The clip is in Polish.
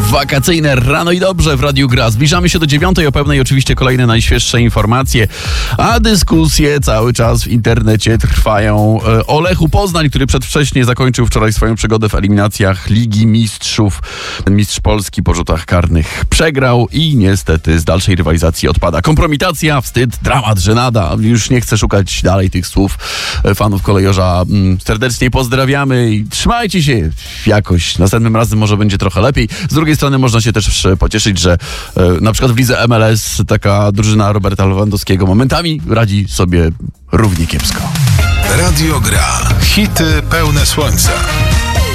Wakacyjne Rano i Dobrze w Radiu Gra. Zbliżamy się do 9:00, o pełnej oczywiście kolejne najświeższe informacje, a dyskusje cały czas w internecie trwają. O Lechu Poznań, który przedwcześnie zakończył wczoraj swoją przygodę w eliminacjach Ligi Mistrzów. Mistrz Polski po rzutach karnych przegrał i niestety z dalszej rywalizacji odpada. Kompromitacja, wstyd, dramat, żenada. Już nie chcę szukać dalej tych słów. Fanów kolejorza serdecznie pozdrawiamy i trzymajcie się jakoś. Następnym razem może będzie trochę lepiej. Z drugiej strony można się też pocieszyć, że na przykład w lidze MLS taka drużyna Roberta Lewandowskiego momentami radzi sobie równie kiepsko. Radio Gra. Hity pełne słońca.